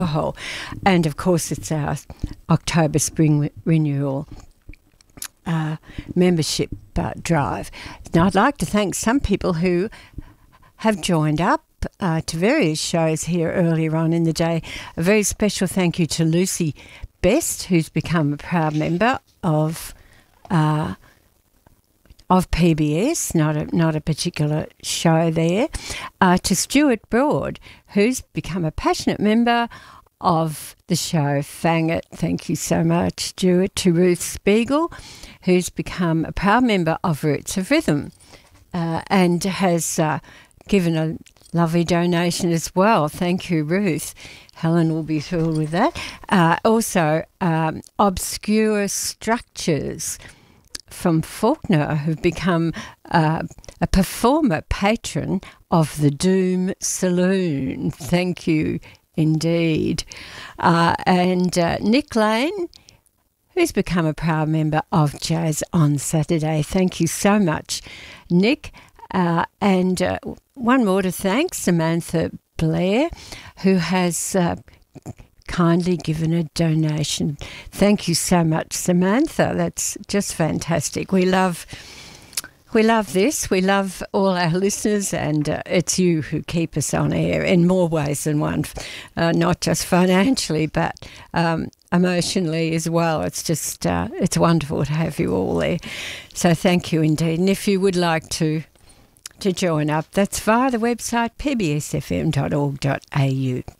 alcohol. And of course, it's our October Spring Renewal membership drive. Now, I'd like to thank some people who have joined up to various shows here earlier on in the day. A very special thank you to Lucy Best, who's become a proud member of PBS, not a particular show there. To Stuart Broad, who's become a passionate member of the show Fang It. Thank you so much, Stuart. To Ruth Spiegel, who's become a proud member of Roots of Rhythm and has given a lovely donation as well. Thank you, Ruth. Helen will be thrilled with that. Also, Obscure Structures from Faulkner, who've become a performer patron of the Doom Saloon. Thank you indeed. And Nick Lane, who's become a proud member of Jazz on Saturday. Thank you so much, Nick. And one more to thank, Samantha Blair, who has kindly given a donation. Thank you so much, Samantha. That's just fantastic. We love this. We love all our listeners, and it's you who keep us on air in more ways than one, not just financially, but emotionally as well. It's just, it's wonderful to have you all there. So thank you indeed. And if you would like to join up, that's via the website pbsfm.org.au.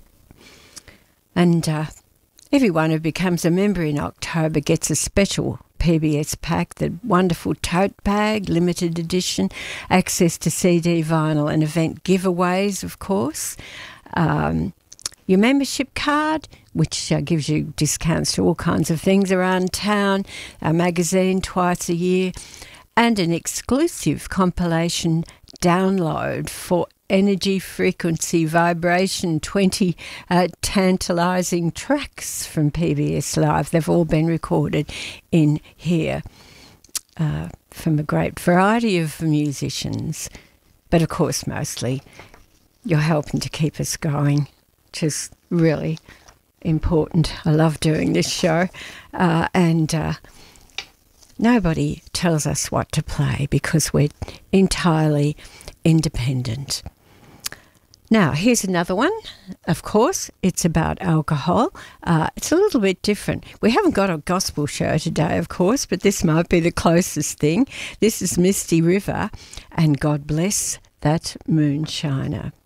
And everyone who becomes a member in October gets a special PBS pack, the wonderful tote bag, limited edition, access to CD, vinyl and event giveaways, of course. Your membership card, which gives you discounts to all kinds of things around town, a magazine twice a year, and an exclusive compilation download for energy, frequency, vibration, 20 tantalising tracks from PBS Live. They've all been recorded in here from a great variety of musicians. But of course, mostly you're helping to keep us going, which is really important. I love doing this show. And nobody tells us what to play because we're entirely independent. Now, here's another one. Of course, it's about alcohol. It's a little bit different. We haven't got a gospel show today, of course, but this might be the closest thing. This is Misty River and God Bless That Moonshiner.